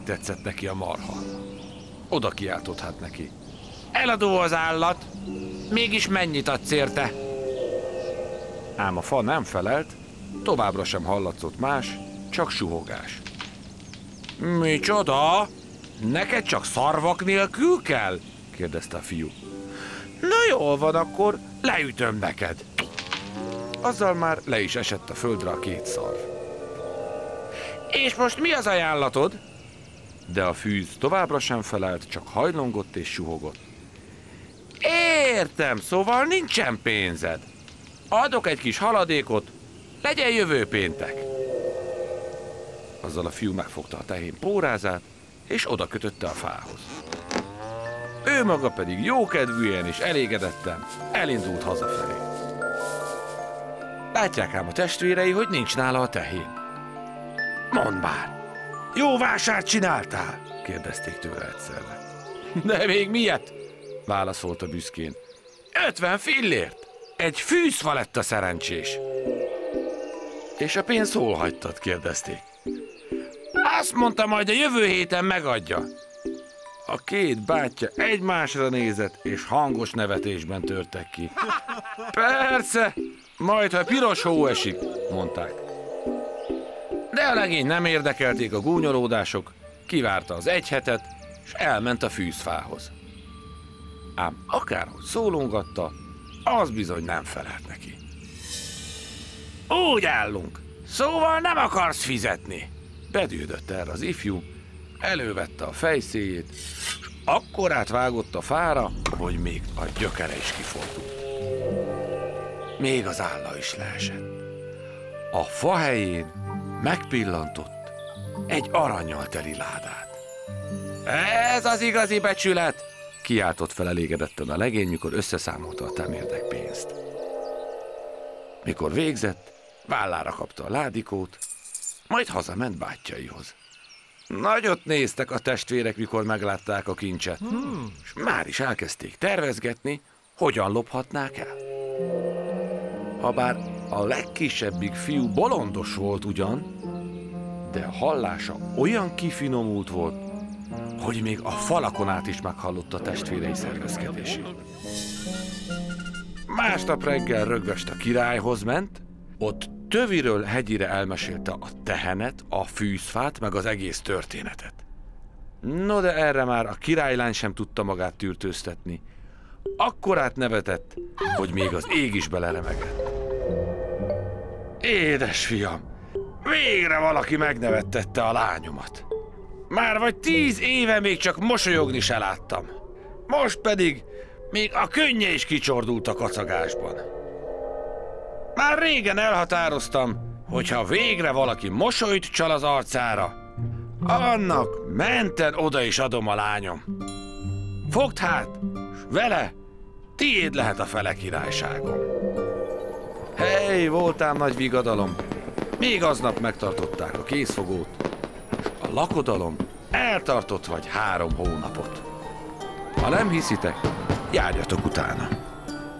tetszett neki a marha. Oda kiáltott hát neki. Eladó az állat, mégis mennyit adsz érte? Ám a fa nem felelt, továbbra sem hallatszott más, csak suhogás. Micsoda? Neked csak szarvak nélkül kell? Kérdezte a fiú. Na jól van, akkor leütöm neked. Azzal már le is esett a földre a két szarv. És most mi az ajánlatod? De a fűz továbbra sem felelt, csak hajlongott és suhogott. Értem, szóval nincsen pénzed. Adok egy kis haladékot, legyen jövő péntek. Azzal a fiú megfogta a tehén pórázát, és oda kötötte a fához. Ő maga pedig jókedvűen és elégedetten elindult hazafelé. Látják ám a testvérei, hogy nincs nála a tehén. Mondd már, jó vásárt csináltál? Kérdezték tőle egyszerre. De még miért? Válaszolta büszkén. 50 fillért! Egy fűzfa lett a szerencsés. És a pénzt hol hagytad? Kérdezték. Azt mondta, majd a jövő héten megadja. A két bátyja egymásra nézett, és hangos nevetésben törtek ki. Persze, majd ha piros hó esik, mondták. De a legény nem érdekelték a gúnyolódások, kivárta az egy hetet, és elment a fűzfához. Ám akárhogy szólongatta, az bizony nem felelt neki. Úgy állunk, szóval nem akarsz fizetni. Bedődött erre az ifjú, elővette a fejszéjét, és akkorát vágott a fára, hogy még a gyökere is kifordult. Még az álla is leesett. A fa helyén megpillantott egy arannyal teli ládát. Ez az igazi becsület! Kiáltott fel elégedetten a legény, mikor összeszámolta a temérdek pénzt. Mikor végzett, vállára kapta a ládikót, majd hazament bátyjaihoz. Nagyot néztek a testvérek, mikor meglátták a kincset, és már is elkezdték tervezgetni, hogyan lophatnák el. Habár a legkisebbik fiú bolondos volt ugyan, de a hallása olyan kifinomult volt, hogy még a falakon át is meghallotta a testvérei szervezkedését. Másnap reggel rögvest a királyhoz ment, ott töviről hegyire elmesélte a tehenet, a fűzfát, meg az egész történetet. No, de erre már a királylány sem tudta magát tűrtőztetni. Akkorát nevetett, hogy még az ég is beleremegett. Édes fiam, végre valaki megnevettette a lányomat. Már vagy 10 éve még csak mosolyogni se láttam. Most pedig még a könnye is kicsordult a kacagásban. Már régen elhatároztam, hogyha végre valaki mosolyt csal az arcára, annak menten oda is adom a lányom. Fogd hát, s vele tiéd lehet a fele királyságom. Hey, voltám nagy vigadalom. Még aznap megtartották a készfogót, és a lakodalom eltartott vagy 3 hónapot. Ha nem hiszitek, járjatok utána.